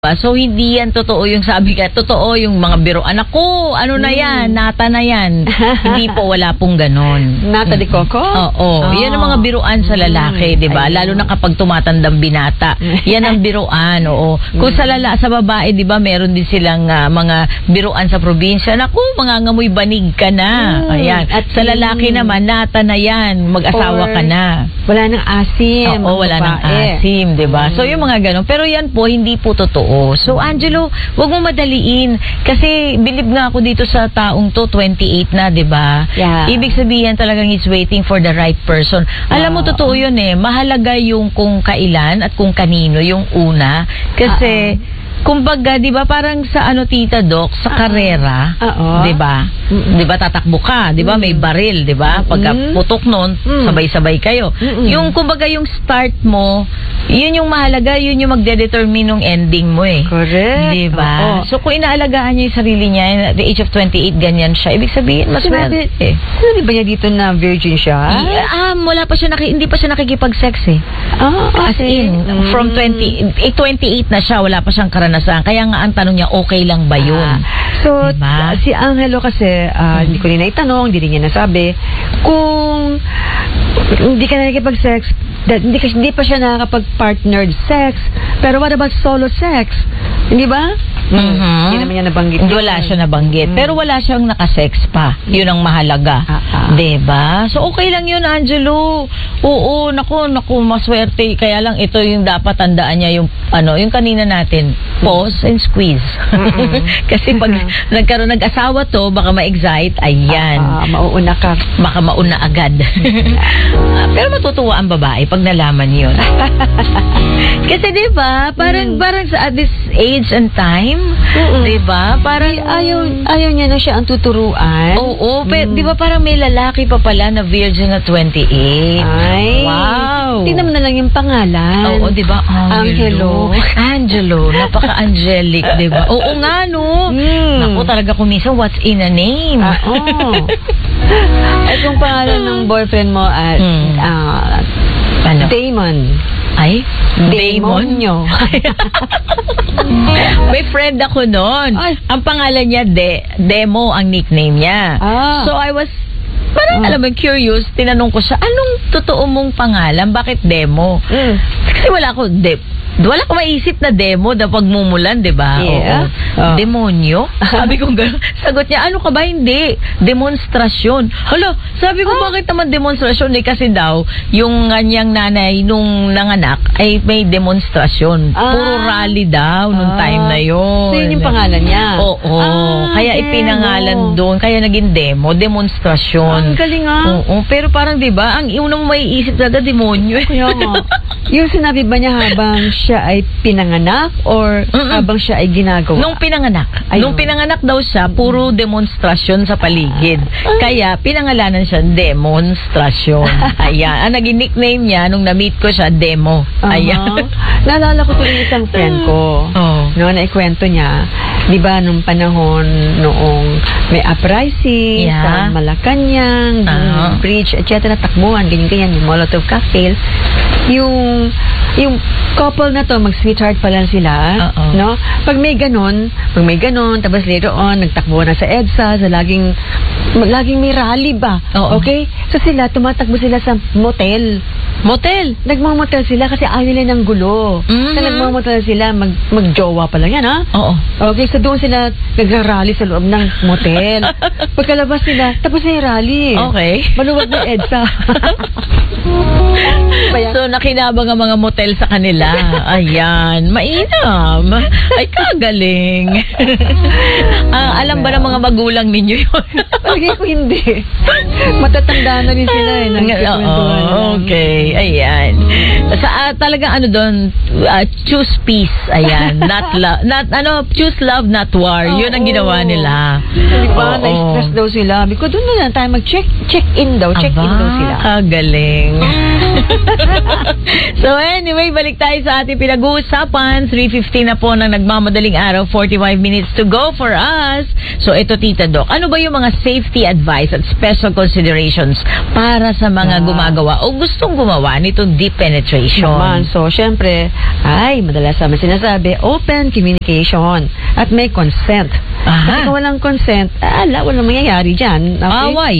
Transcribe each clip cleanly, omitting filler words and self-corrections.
So, hindi yan totoo yung sabi ka. Totoo yung mga biro. Anak ko, ano na yan? Nata na yan. Hindi po, wala pong ganon. Nata de Coco? Oo. Yan ang mga biruan sa lalaki, di ba? Lalo na kapag tumatandang binata. Yan ang biruan, oo. Kung sa babae, di ba, meron din silang mga biruan sa probinsya. Naku, mangangamoy banig ka na. Ayan. At sa lalaki naman, nata na yan. Mag-asawa ka na. Wala nang asim. Oo, wala nang asim, di ba? So, yung mga ganon. Pero yan po, hindi po totoo. So, Angelo, wag mo madaliin. Kasi, bilib nga ako dito sa taong to, 28 na, di ba? Yeah. Ibig sabihin talagang he's waiting for the right person. Alam mo, totoo yun eh. Mahalaga yung kung kailan at kung kanino yung una. Kasi, kumbaga, di ba, parang sa Tita Doc, sa karera, di ba? Di ba, tatakbo ka, di ba? May baril, di ba? Pagka putok nun, sabay-sabay kayo. Yung, kumbaga, yung start mo, yun yung mahalaga, yun yung magde-determine ng ending mo eh. Correct. Di ba? So, kung inaalagaan niya yung sarili niya, at the age of 28, ganyan siya, ibig sabihin, mas Sinabi ba niya dito na virgin siya? Wala pa siya, hindi pa siya nakikipag-sex eh. As in, from 28 na siya, wala pa siyang karanasan. Kaya nga ang tanong niya, okay lang ba yun? So, diba? Si Angelo kasi, hindi ko rin naitanong, hindi rin niya nasabi, kung hindi ka na nakikipag-sex, hindi pa siya nakakapag-partnered sex, pero what about solo sex? Hindi ba? Hindi naman niya nabanggit. Wala siya nabanggit. Pero wala siyang nakasex pa. Yun ang mahalaga. Diba? So, okay lang yun, Angelo. Oo, naku, maswerte. Kaya lang, ito yung dapat tandaan niya yung, yung kanina natin, pause and squeeze. Kasi pag nag-asawa to, baka ma-excite, ayan. Mauuna ka. Baka mauna agad. Pero matutuwa ang babae pag nalaman yun. Kasi diba, parang sa at this age and time, diba, parang ayaw niya na siya ang tuturuan. Oo, pero diba parang may lalaki pa pala na virgin na 28. Ay, wow. Tingnan mo na lang yung pangalan. Oo, diba? Angelo, napaka-angelic, diba? Oo nga, no? Naku, talaga kumisa, what's in a name? At yung pangalan ng boyfriend mo at Damon. Ay? Demonyo. May friend ako noon. Ang pangalan niya, Demo ang nickname niya. So I was parang alam mo, curious, tinanong ko siya, anong totoo mong pangalan? Bakit Demo? Kasi wala ko maisip na demo na pagmumulan, di ba? Yeah. Demonyo? Sabi ko gano'n. Sagot niya, ano ka ba? Hindi. Demonstrasyon. Hala, sabi ko, bakit naman demonstrasyon? Kasi daw, yung kanyang nanay nung nanganak ay may demonstrasyon. Puro rally daw nung time na yun. So, yun yung pangalan niya? Oo. Kaya ipinangalan doon. Kaya naging demo. Demonstrasyon. Ang galing nga. Oo. Pero parang, di ba, ang unang maiisip na demonyo. Yung sinabi ba niya habang siya ay pinanganak or habang siya ay ginagawa? Nung pinanganak. Nung pinanganak daw siya, puro demonstrasyon sa paligid. Kaya pinangalanan siya Demonstrasyon. Ayan. Ang naging nickname niya nung na-meet ko siya, Demo. Ayan. Naalala ko tuloy isang friend ko. No, naikwento niya, di ba nung panahon noong may uprising sa Malacanang, bridge, etc. Takbuhan, ganyan-ganyan, yung Molotov cocktail. Yung couple na to, mag-sweetheart pa lang sila, no? Pag may ganon, tapos later on, nagtakbo na sa EDSA, laging may rally ba? Okay? So sila, tumatakbo sila sa motel. Nagmamotel sila kasi ayaw nila ng gulo. So nagmamotel sila, mag-jowa pa lang yan, ha? Okay, so doon sila nagra-rally sa loob ng motel. Pagkalabas nila, tapos na yung rally. Okay. Maluwag na EDSA. So, nakinabang ang mga motel sa kanila. Ayan. Mainam. Ay, kagaling. Alam ba ng mga magulang ninyo yun? Palagay ko hindi. Matatanda na rin sila okay. Ayan. Talagang doon, choose peace. Ayan. Choose love, not war. Yun ang ginawa nila. Diba? Na-stress daw sila. Because doon na lang tayo mag-check-in daw. Check-in daw sila. Kagaling. So anyway, balik tayo sa ating pinag-uusapan. 3:15 na po ng nagmamadaling araw, 45 minutes to go for us. So ito, Tita Doc, ano ba yung mga safety advice at special considerations para sa mga gumagawa o gustong gumawa nitong deep penetration? Naman, so syempre, madalas naman sinasabi, open communication at may consent. Kasi kung walang consent, walang mangyayari dyan. Okay? Why?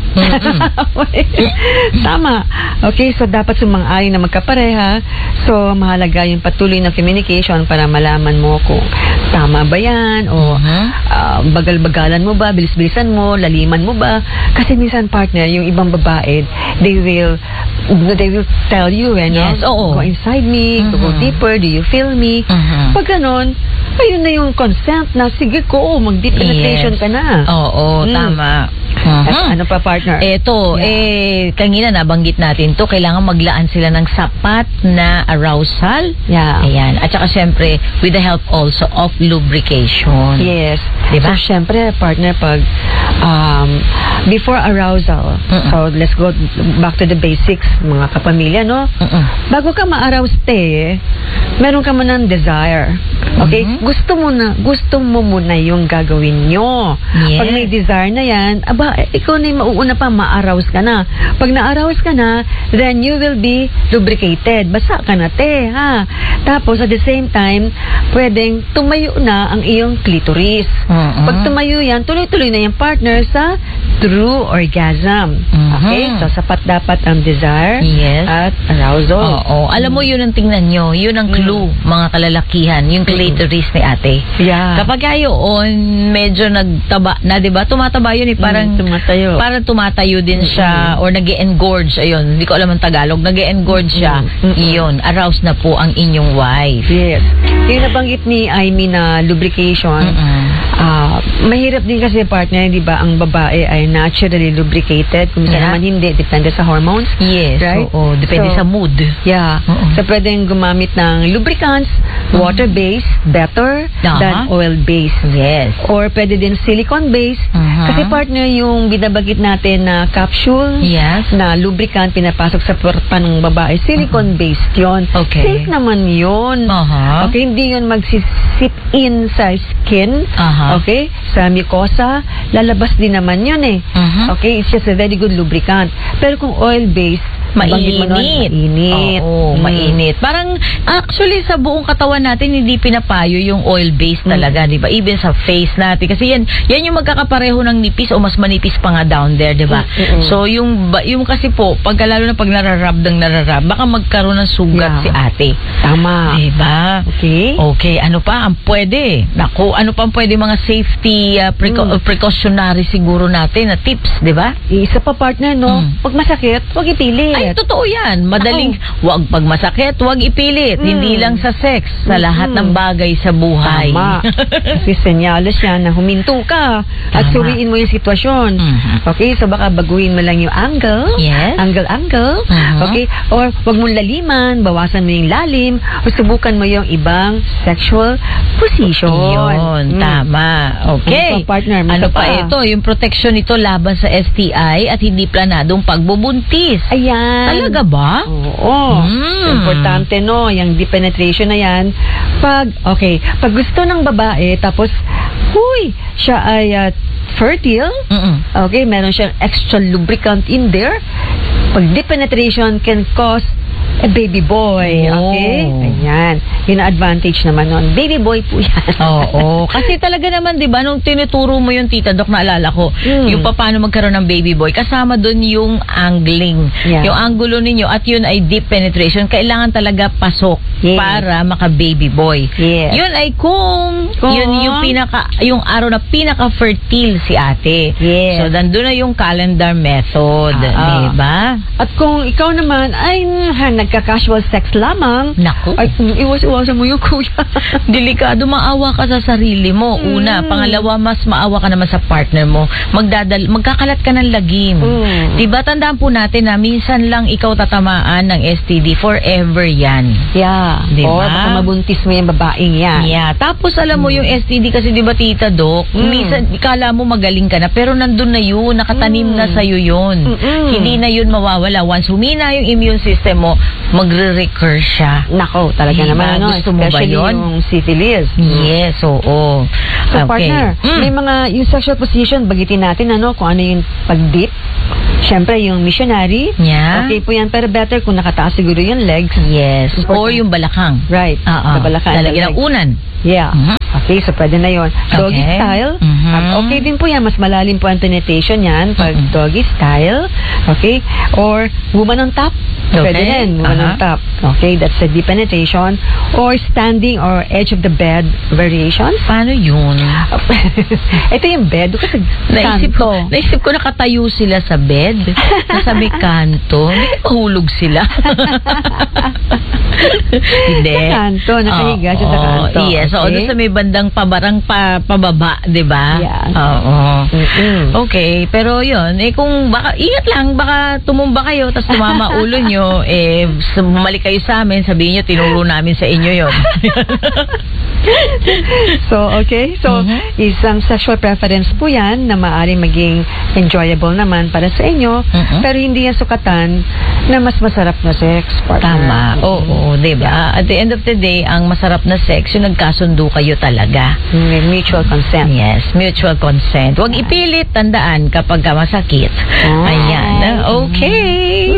Tama. Okay, so dapat sumang-ayon na magkapareha. So mahalaga yung patuloy na communication para malaman mo kung tama ba yan o bagal-bagalan mo ba, bilis-bilisan mo, laliman mo ba. Kasi minsan, partner, yung ibang babae, they will tell you, yes, go inside me, go deeper, do you feel me? Pag ganon, ayun na yung consent na, sige ko, mag-deep penetration ka na. Oo, tama. At ano pa, partner? Eto, kanina nabanggit natin to, kailangan maglaan sila ng sapat na arousal. Ayan. At saka syempre, with the help also of lubrication. Yes. Diba? So, syempre, partner, pag before arousal, so let's go back to the basics, mga kapamilya, no? Bago ka ma-arouse, meron ka mo ng desire. Okay? Gusto mo muna yung gagawin nyo. Yes. Pag may desire na yan, ikaw na yung mauuna pa, ma-arouse ka na. Pag na-arouse ka na, then you will be lubricated. Basa ka na, ha? Tapos, at the same time, pwedeng tumayo na ang iyong clitoris. Pag tumayo yan, tuloy-tuloy na yung partner sa true orgasm. Okay? So, sapat dapat ang desire at arousal. Oo. Alam mo, yun ang tingnan nyo. Yun ang clue, mga kalalakihan. Yung clitoris ni ate. Kapag ayon, medyo nagtaba na, diba? Tumataba yun parang tumatayo din siya or nag-engorge. Ayun, hindi ko alam ang Tagalog. Nag-engorge siya. Iyon, aroused na po ang inyong wife. Yes. Yung nabanggit ni Aimee na lubrication, mahirap din kasi, partner, di ba, ang babae ay naturally lubricated. Kung naman hindi, depende sa hormones. Yes. Right? Oo, depende sa mood. Yeah. So, pwedeng gumamit ng lubricants, water-based, better than oil-based. Yes. Or pwede din silicone-based. Kasi, partner, yung binabagit natin na capsule na lubricant pinapasok sa puwerta ng babae, silicone-based yon. Okay. Safe naman yun. Okay, hindi yun magsisip in sa skin. Okay, sa mucosa, lalabas din naman yun Okay, it's just a very good lubricant. Pero kung oil-based, mainit. Oo, mainit. Parang, actually, sa buong katawan natin, hindi pinapayo yung oil-based talaga, di ba? Even sa face natin. Kasi yan yung magkakapareho ng nipis o mas manipis pa nga down there, di ba? So, yung kasi po, lalo na pag nararab, baka magkaroon ng sugat si ate. Tama. Di ba? Okay. Ano pa ang pwede? Naku, ano pa ang pwede mga safety precautionary siguro natin na tips, di ba? Isa pa, partner, no? Pag masakit, huwag ipilit. Ay, totoo yan. Madaling, wag pag masakit, wag ipilit. Hindi lang sa sex, sa lahat ng bagay sa buhay. Tama. Kasi senyales yan na huminto ka at suriin mo yung sitwasyon. Okay, so baka baguhin mo lang yung angle. Yes. Angle. Okay, or wag mong laliman, bawasan mo yung lalim, o subukan mo yung ibang sexual position. Yun, tama. Okay. Partner, ano pa ito? Yung protection nito laban sa STI at hindi planadong pagbubuntis. Ayan. Talaga ba? Oo. Importante, no? Yung deep penetration na yan. Pag gusto ng babae, tapos, siya ay fertile, okay, meron siyang extra lubricant in there. Pag deep penetration can cause a baby boy. Okay? Ayan. Yun ang advantage naman nun. Baby boy po yan. Oo. Kasi talaga naman, di ba, nung tinuturo mo yung Tita Doc, naalala ko, yung paano magkaroon ng baby boy, kasama dun yung angling. Yung angulo ninyo, at yun ay deep penetration. Kailangan talaga pasok para maka-baby boy. Yun ay kung yun yung araw na pinaka-fertile si ate. So, nandun na yung calendar method. Di ba? At kung ikaw naman ay magka-casual sex lamang, naku, ay iwas-iwasan mo yung kuya. Delikado, maawa ka sa sarili mo. Una, pangalawa, mas maawa ka naman sa partner mo. Magkakalat ka ng lagim. Diba, tandaan po natin na minsan lang ikaw tatamaan ng STD, forever yan. Yeah. Diba? Or baka mabuntis mo yung babaeng yan. Yeah. Tapos alam mo yung STD kasi, diba, Tita Doc, minsan ikala mo magaling ka na, pero nandun na yun, nakatanim na sa'yo yun. Hindi na yun mawawala. Once humina yung immune system mo, magre-recur siya. Nako, talaga naman. Gusto mo ba yun? Yung syphilis. Yes, oo. So, partner, may mga, yung sexual position, bagitin natin, kung ano yung pag-dip. Siyempre, yung missionary. Yeah. Okay po yan, pero better kung nakataas siguro yung legs. Yes. Or yung balakang. Right. Balakang. Lalagyan ng unan. Yeah. Okay, so pwede na yun. Doggy style. At okay din po yan. Mas malalim po ang penetration yan pag doggy style. Okay. Or woman on top. Pwede din. Woman on top. Okay, that's the deep penetration. Or standing or edge of the bed variations. Paano yun? Ito yung bed. Kasi naisip ko nakatayo sila sa bed. Nasa may kanto. Hindi mahulog sila. Hindi. Sa kanto. Nakahiga siya sa kanto. Yes. So, doon sa may bandang pababa, di ba? Yeah. Oo. Okay. Pero yun, kung baka, ingat lang, baka tumumba kayo, tapos tumama ulo nyo, bumalik kayo sa amin, sabihin nyo, tinuro namin sa inyo yun. So, okay. So, isang sexual preference po yan na maaaring maging enjoyable naman para sa inyo, pero hindi yan sukatan na mas masarap na sex, partner. Tama. Oo, diba? At the end of the day, ang masarap na sex, yung nagkasundo kayo talaga. May mutual consent. Yes, mutual consent. Huwag ipilit, tandaan kapag masakit. Ayan. Okay.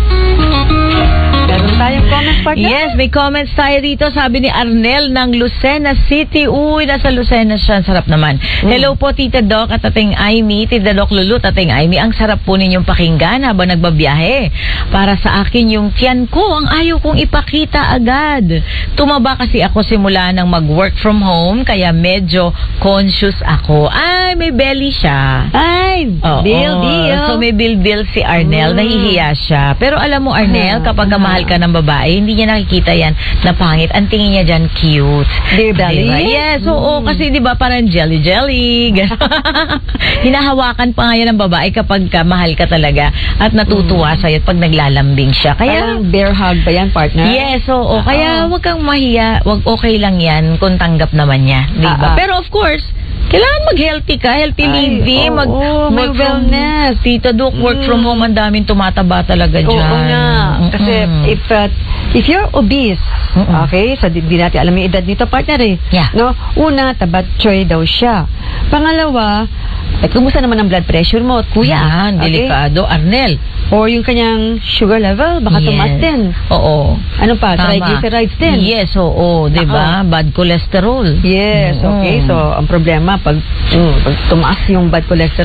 Meron tayong comments, partner? Yes, may comments tayo dito. Sabi ni Arnel ng Lucena City. Uy, nasa Lucena siya. Sarap naman. Hello po, Tita Doc at Ating Aimee. Tita Doc Lulu, Ating Aimee. Ang sarap po ninyong pakinggan habang nagbabiyahe. Para sa akin, yung tiyan ko, ang ayaw kong ipakita agad. Tumaba kasi ako simula ng mag-work from home, kaya medyo conscious ako. Ay, may belly siya. Ay, deal. So, may bill si Arnel. Nahihiya siya. Pero alam mo, Arnel, kapag mahal ka ng babae, hindi niya nakikita yan na pangit. Ang tingin niya dyan, cute. Dear belly? Diba? Yes, oo. Kasi diba parang jelly. Hinahawakan pa nga yan ng babae kapag mahal ka talaga at natutuwa sa'yo pag naglalambing siya. Kaya, parang bear hug ba yan, partner? Yes, oo. Kaya wag kang mahiya. Okay lang yan kung tanggap naman niya. Diba? Pero of course, kailangan mag-healthy ka, healthy living, may wellness. Tita Doc, work from home, ang daming tumataba talaga dyan. Oo nga. Kasi if you're obese, okay, so di natin alam yung edad nito, partner Yeah. No? Una, tabatchoy daw siya. Pangalawa, kumusta naman ang blood pressure mo? Kuya. Yan, delikado, Arnel. Or yung kanyang sugar level, baka tumaas din. Oo. Ano pa? Triglycerides din. Yes, oo. Diba? Bad cholesterol. Yes, okay. So, ang problema, pag tumaas yung bad cholesterol,